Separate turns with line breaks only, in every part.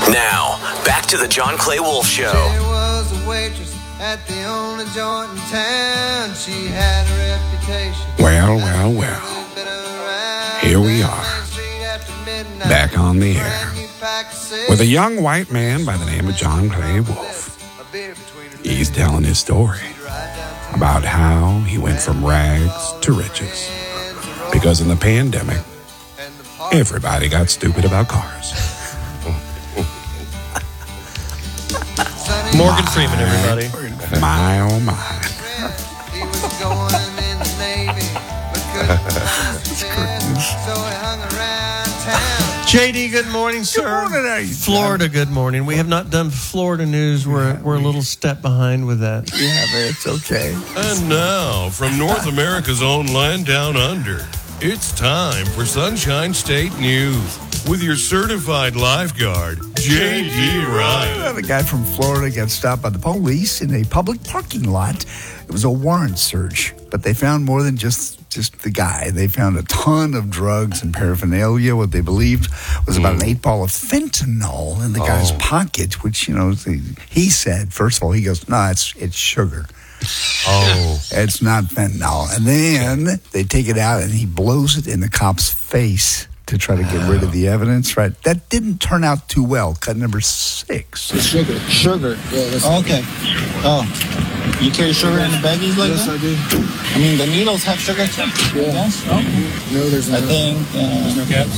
Now, back to the John Clay Wolf Show.
She was a waitress at the only joint in town. She had a reputation.
Well. Here we are, back on the air, with a young white man by the name of John Clay Wolf. He's telling his story about how he went from rags to riches. Because in the pandemic, everybody got stupid about cars.
Morgan Freeman, everybody.
My, oh my.
He was going in the Navy, but couldn't so he hung around town.
JD, good morning, sir.
Good morning, how you
Florida, good morning. We have not done Florida news. We're a little step behind with that.
Yeah, but it's okay.
And now, from North America's own land down under, it's time for Sunshine State News with your certified lifeguard, J.D. Ryan.
The guy from Florida got stopped by the police in a public parking lot. It was a warrant search, but they found more than just the guy. They found a ton of drugs and paraphernalia, what they believed was about an 8-ball of fentanyl in the guy's pocket, which, he said, first of all, he goes, no, it's sugar.
Oh.
It's not fentanyl. And then they take it out and he blows it in the cop's face to try to get rid of the evidence, right? That didn't turn out too well. Cut number 6.
Sugar. Yeah, that's
Okay. Oh, you carry sugar in the baggies like
yes,
that?
I do.
I mean, the needles have sugar too.
Yeah.
Yes? Okay.
No, there's no.
I think.
There's no caps.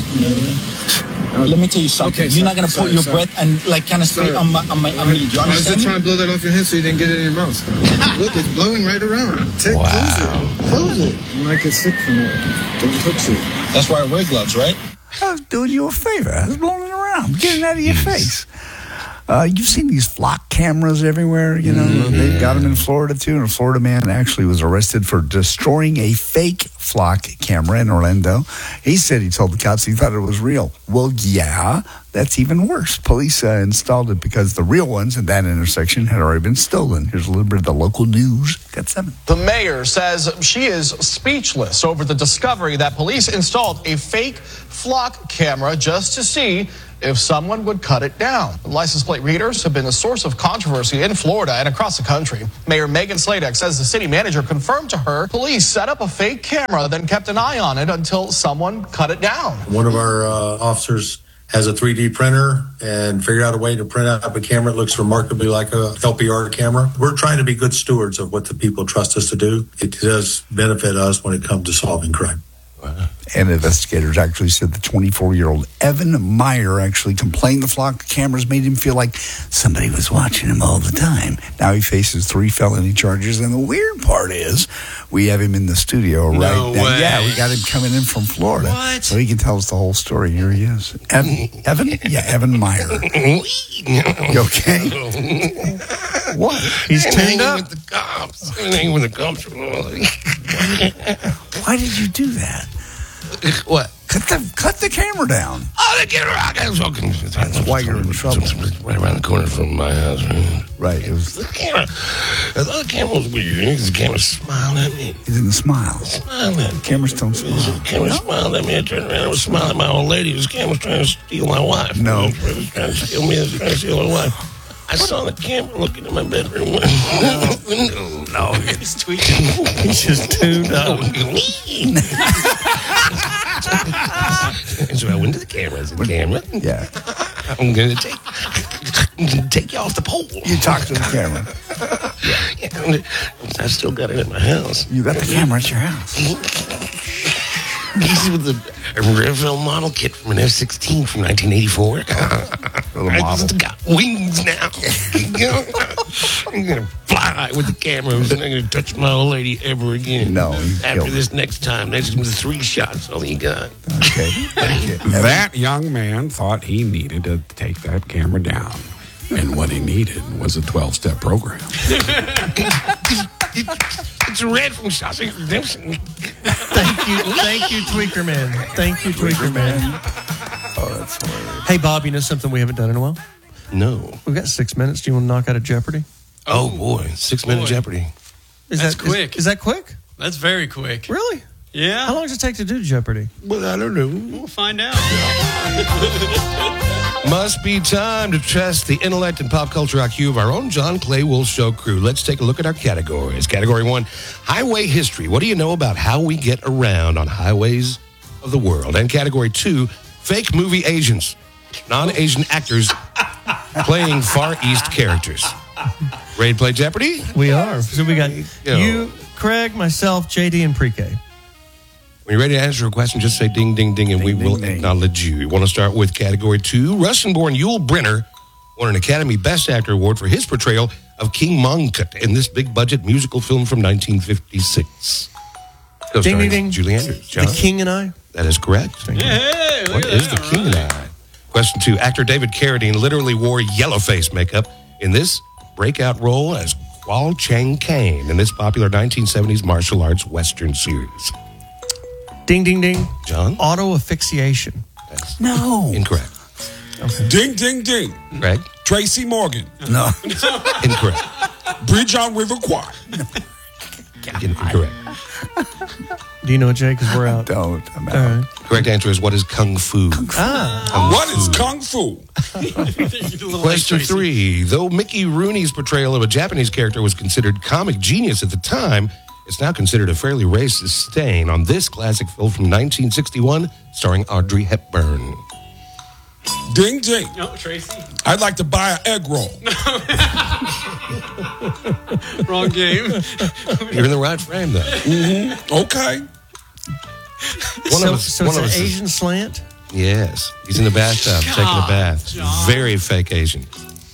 Let me tell you something.
Okay,
You're not gonna put your breath and kind of spray on me. Do you
I was just
understand?
trying to blow that off your head so you didn't get it in your mouth. Look, it's blowing right around. Close it. You might get sick from it. Don't touch it.
That's why I wear gloves, right?
I was doing you a favor. I was blowing it around, getting it out of your face. You've seen these flock cameras everywhere, They've got them in Florida, too. And a Florida man actually was arrested for destroying a fake flock camera in Orlando. He said he told the cops he thought it was real. Well, yeah, that's even worse. Police installed it because the real ones at that intersection had already been stolen. Here's a little bit of the local news. Got 7.
The mayor says she is speechless over the discovery that police installed a fake flock camera just to see if someone would cut it down. License plate readers have been a source of controversy in Florida and across the country. Mayor Megan Sladek says the city manager confirmed to her police set up a fake camera, then kept an eye on it until someone cut it down.
One of our officers has a 3D printer and figured out a way to print out a camera that looks remarkably like a LPR camera. We're trying to be good stewards of what the people trust us to do. It does benefit us when it comes to solving crime.
And investigators actually said the 24-year-old Evan Meyer actually complained the flock cameras made him feel like somebody was watching him all the time. Now he faces 3 felony charges, and the weird part is we have him in the studio right now.
way.
Yeah, we got him coming in from Florida.
What?
So he can tell us the whole story. Here he is. Evan? Yeah, Evan Meyer. You okay? What?
He's tuned up.
with the cops. Hanging with the cops.
Why did you do that?
What?
Cut the camera down.
Oh, the camera! That's
why you're in trouble.
Right around the corner from my house.
Right. It was.
The camera. The camera was weird. The camera smiled at me.
He didn't smile. Cameras don't smile.
The camera smiled at me. I turned around and was smiling at my old lady. The camera was trying to steal my wife.
No.
It was trying to steal me. It was trying to steal my wife. I saw the camera looking in my bedroom. No,
He's tweaking. He's just tuned up.
And so I went to the camera. I said, camera,
Yeah.
I'm going to take you off the pole.
You talk to the camera.
Yeah. I still got it at my house.
You got the camera at your house.
This was a Revell model kit from an F-16 from 1984. I just got wings now. I'm going to fly with the camera. I'm not going to touch my old lady ever again.
No.
After this next time, that's 3 shots all he got.
Okay.
That young man thought he needed to take that camera down. And what he needed was a 12-step program.
It's Red from Shawshank Redemption.
Thank you, Tweaker Man. Thank you, Tweaker Man.
Oh, that's hilarious.
Hey, Bob, you know something we haven't done in a while?
No.
We've got 6 minutes. Do you want to knock out a Jeopardy?
Oh, boy. 6-minute Jeopardy.
That's
quick.
Is that quick?
That's very quick.
Really?
Yeah.
How long does it take to do Jeopardy?
Well, I don't know.
We'll find out.
Must be time to test the intellect and pop culture IQ of our own John Clay Wolf Show crew. Let's take a look at our categories. Category 1, highway history. What do you know about how we get around on highways of the world? And Category 2, fake movie agents. Non-Asian actors playing Far East characters. Ready to play Jeopardy?
We are. So we got you, Craig, myself, JD, and Pre-K.
When you're ready to answer a question, just say ding, ding, ding, and
Ding,
we
ding,
will
ding.
acknowledge you. We want to start with Category 2. Russian-born Yul Brynner won an Academy Best Actor Award for his portrayal of King Mongkut in this big-budget musical film from 1956.
Ding, ding, ding.
Julie Andrews. John?
The King and I.
That is correct.
Hey,
What is The King and I? Question 2. Actor David Carradine literally wore yellow face makeup in this breakout role as Kwal Chang Caine in this popular 1970s martial arts Western series.
Ding, ding, ding.
John?
Auto asphyxiation.
That's
No.
incorrect.
Ding, ding, ding.
Craig?
Tracy Morgan.
No.
Incorrect.
Bridge on River Quad.
Incorrect.
Do you know, Jay? Because we're out.
Don't. I'm out.
All right.
Correct answer is what is Kung Fu?
What is Kung Fu?
Question 3. Though Mickey Rooney's portrayal of a Japanese character was considered comic genius at the time, it's now considered a fairly racist stain on this classic film from 1961 starring Audrey Hepburn.
Ding, ding.
No, Tracy.
I'd like to buy an egg roll.
Wrong game.
You're in the right frame, though.
Okay.
So it's an Asian slant?
Yes. He's in the bathtub taking a bath.
John.
Very fake Asian.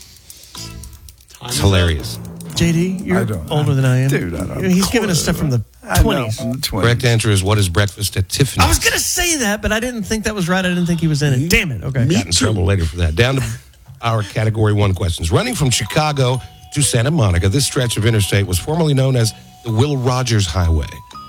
It's hilarious.
JD,
I
you're
don't-
older than I am.
Dude, I don't-
He's giving us stuff from the
I know,
20s.
from the 20s.
Correct answer is what is breakfast at Tiffany's?
I was going to say that, but I didn't think that was right. I didn't think he was in it. Damn it. Okay.
Got in trouble later for that. Down to our Category 1 questions. Running from Chicago to Santa Monica, this stretch of interstate was formerly known as the Will Rogers Highway.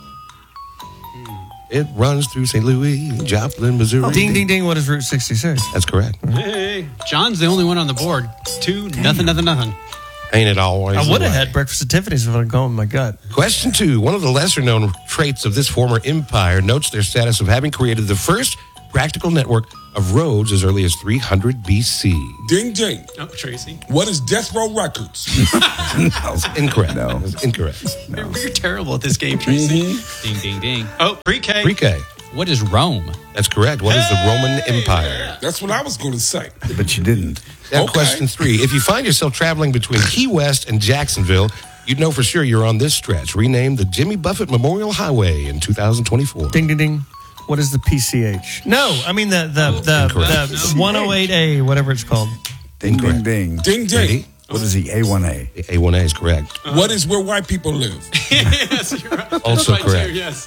It runs through St. Louis, Joplin, Missouri.
Ding, ding, ding. What is Route 66?
That's correct.
Hey, John's the only one on the board. 2, nothing.
Ain't it always?
I would
the
have
way?
had breakfast at Tiffany's if I'd gone with my gut.
Question 2. One of the lesser-known traits of this former empire notes their status of having created the first practical network of roads as early as 300 BC.
Ding, ding.
Oh, Tracy.
What is Death Row Records?
Incorrect.
No.
That's incorrect.
You're terrible at this game, Tracy.
Ding, ding, ding.
Oh, pre-K.
Pre-K.
What is Rome?
That's correct. What is the Roman Empire?
That's what I was going to say.
But you didn't.
Now,
Okay.
question 3. If you find yourself traveling between Key West and Jacksonville, you'd know for sure you're on this stretch. Renamed the Jimmy Buffett Memorial Highway in 2024.
Ding, ding, ding. What is the PCH? No, I mean the
Incorrect.
108A, whatever it's called.
Ding,
Incorrect.
ding, ding.
Ding, ding.
What is the A1A?
The A1A is correct.
What is where white people live?
Yes, you're right.
Also
Right,
correct.
too, yes.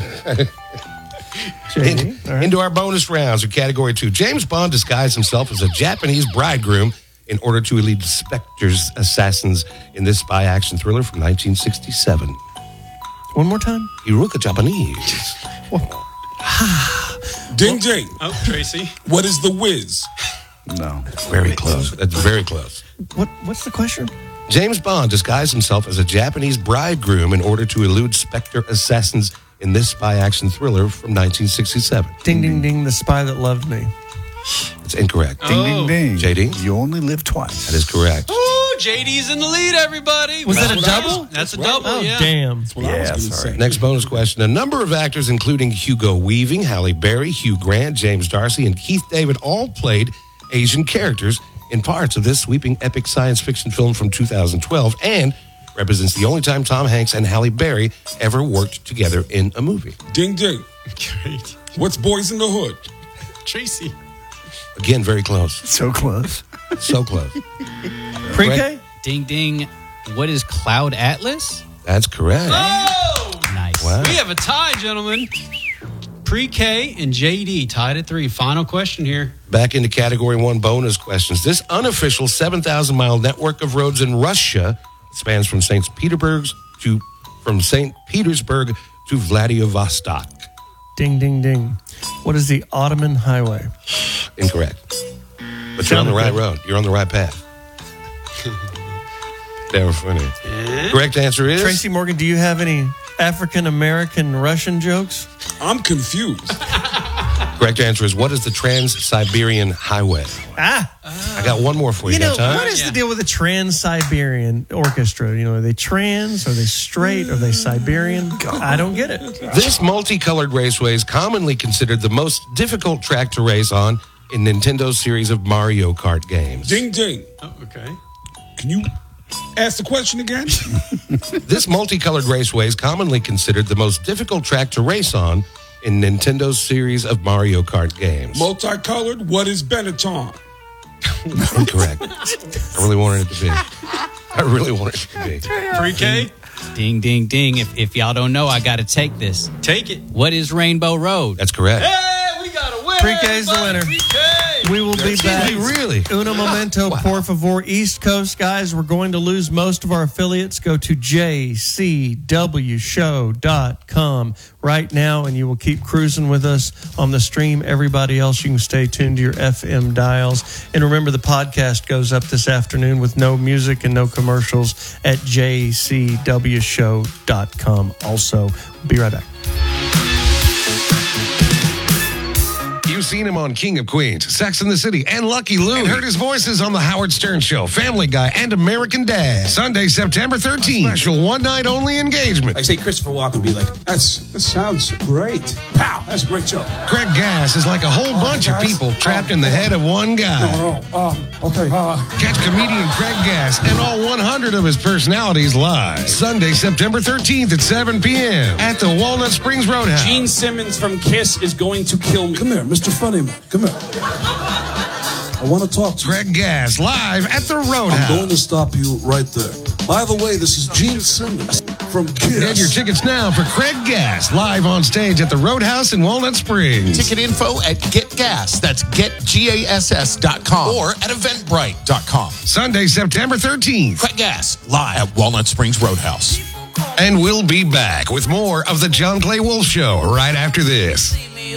JD. All right.
Into our bonus rounds of Category 2. James Bond disguised himself as a Japanese bridegroom in order to elude Spectre's assassins in this spy action thriller from 1967.
One more time.
Iruka Japanese.
Ding, ding.
Oh, Tracy.
What is the whiz?
No.
Very close. That's very close.
What's the question?
James Bond disguised himself as a Japanese bridegroom in order to elude Spectre assassins in this spy action thriller from 1967.
Ding, ding, ding. The spy that loved me.
It's incorrect.
Ding, ding, ding.
JD?
You only live twice.
That is correct.
Ooh, JD's in the lead, everybody.
Was that a
what I
double?
That's a
right.
double,
Oh,
yeah.
damn.
That's what I was going to say.
Next bonus question. A number of actors, including Hugo Weaving, Halle Berry, Hugh Grant, James Darcy, and Keith David, all played Asian characters in parts of this sweeping epic science fiction film from 2012 and represents the only time Tom Hanks and Halle Berry ever worked together in a movie.
Ding, ding.
Great.
What's Boys in the Hood?
Tracy.
Again, very close.
So close.
So close.
Pre-K?
Ding, ding. What is Cloud Atlas?
That's correct.
Oh!
Nice.
Wow.
We have a tie, gentlemen. Pre-K and JD tied at 3. Final question here.
Back into Category 1 bonus questions. This unofficial 7,000-mile network of roads in Russia spans from St. Petersburg to Vladivostok.
Ding, ding, ding. What is the Ottoman Highway?
Incorrect. But you're on the right road. You're on the right path. Never funny. Correct answer is...
Tracy Morgan, do you have any African-American Russian jokes?
I'm confused.
Correct answer is, what is the Trans-Siberian Highway? I got one more for you.
You know,
Got time?
what is the deal with the Trans-Siberian Orchestra? You know, are they trans? Are they straight? Are they Siberian? I don't get it.
This multicolored raceway is commonly considered the most difficult track to race on in Nintendo's series of Mario Kart games.
Ding, ding.
Oh, okay.
Can you ask the question again?
This multicolored raceway is commonly considered the most difficult track to race on in Nintendo's series of Mario Kart games.
Multicolored, what is Benetton?
Incorrect. I really wanted it to be. I really wanted it to be.
Pre-K?
Ding, ding, ding. If y'all don't know, I got to take this.
Take it.
What is Rainbow Road?
That's correct.
Hey, we got a winner.
Pre-K's the winner.
Pre-K.
We will be back.
Really?
Uno momento, por favor. East Coast guys, we're going to lose most of our affiliates. Go to jcwshow.com right now, and you will keep cruising with us on the stream. Everybody else, you can stay tuned to your FM dials. And remember, the podcast goes up this afternoon with no music and no commercials at jcwshow.com. Also, be right back.
You've seen him on King of Queens, Sex and the City, and Lucky Louie. And heard his voices on The Howard Stern Show, Family Guy, and American Dad. Sunday, September 13th. Special one-night-only engagement.
I say Christopher Walken be like, that sounds great. Pow, that's a great joke.
Craig Gass is like a whole bunch of people trapped in the head of one guy.
Okay.
Catch comedian Craig Gass and all 100 of his personalities live. Sunday, September 13th at 7 p.m. at the Walnut Springs Roadhouse.
Gene Simmons from Kiss is going to kill me. Come here, Mr. Funny Man. Come here. I want to talk to you.
Craig Gass live at the Roadhouse.
I'm going to stop you right there. By the way, this is Gene Simmons from Kiss.
Get your tickets now for Craig Gass live on stage at the Roadhouse in Walnut Springs.
Ticket info at GetGass. That's getgass.com or at eventbrite.com.
Sunday, September 13th.
Craig Gass live at Walnut Springs Roadhouse.
And we'll be back with more of the John Clay Wolf Show right after this.